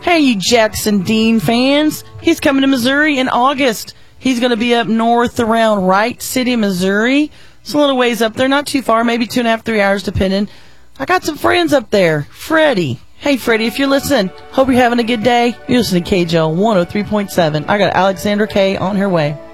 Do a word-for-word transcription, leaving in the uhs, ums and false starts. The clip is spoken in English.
Hey, you Jackson Dean fans. He's coming to Missouri in August. He's going to be up north around Wright City, Missouri. It's a little ways up there, not too far, maybe two and a half, three hours, depending. I got some friends up there. Freddie. Hey, Freddie, if you're listening, hope you're having a good day. You're listening to K J O one oh three point seven. I got Alexandra K on her way.